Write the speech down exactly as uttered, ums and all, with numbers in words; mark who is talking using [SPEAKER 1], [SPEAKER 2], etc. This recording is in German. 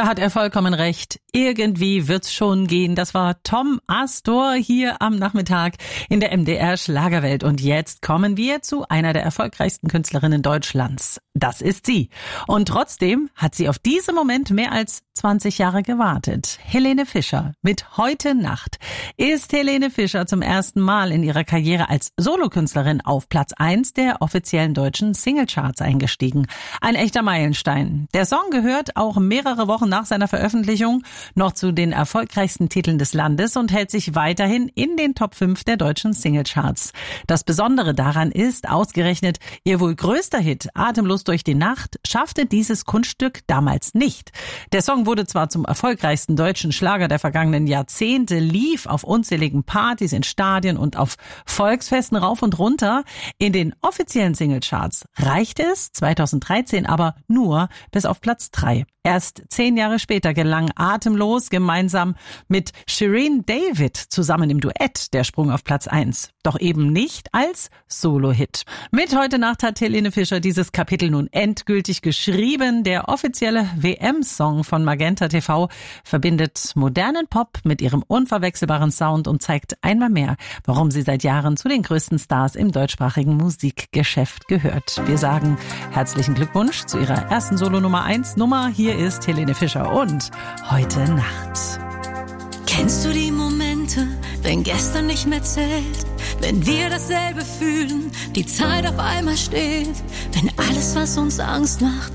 [SPEAKER 1] Da hat er vollkommen recht. Irgendwie wird's schon gehen. Das war Tom Astor hier am Nachmittag in der M D R Schlagerwelt. Und jetzt kommen wir zu einer der erfolgreichsten Künstlerinnen Deutschlands. Das ist sie. Und trotzdem hat sie auf diesen Moment mehr als zwanzig Jahre gewartet. Helene Fischer mit Heute Nacht ist Helene Fischer zum ersten Mal in ihrer Karriere als Solokünstlerin auf Platz eins der offiziellen deutschen Singlecharts eingestiegen. Ein echter Meilenstein. Der Song gehört auch mehrere Wochen nach seiner Veröffentlichung noch zu den erfolgreichsten Titeln des Landes und hält sich weiterhin in den Top fünf der deutschen Singlecharts. Das Besondere daran ist, ausgerechnet ihr wohl größter Hit Atemlos durch die Nacht schaffte dieses Kunststück damals nicht. Der Song wurde zwar zum erfolgreichsten deutschen Schlager der vergangenen Jahrzehnte, lief auf unzähligen Partys, in Stadien und auf Volksfesten rauf und runter. In den offiziellen Singlecharts reichte es zweitausenddreizehn aber nur bis auf Platz drei. Erst zehn Jahre später gelang Atemlos gemeinsam mit Shirin David zusammen im Duett der Sprung auf Platz eins. Doch eben nicht als Solo-Hit. Mit Heute Nacht hat Helene Fischer dieses Kapitel nun endgültig geschrieben. Der offizielle W M-Song von Magenta T V verbindet modernen Pop mit ihrem unverwechselbaren Sound und zeigt einmal mehr, warum sie seit Jahren zu den größten Stars im deutschsprachigen Musikgeschäft gehört. Wir sagen herzlichen Glückwunsch zu ihrer ersten Solo-Nummer eins Nummer. Hier ist Helene Fischer und Heute Nacht.
[SPEAKER 2] Kennst du die Momente, wenn gestern nicht mehr zählt, wenn wir dasselbe fühlen, die Zeit auf einmal steht, wenn alles, was uns Angst macht,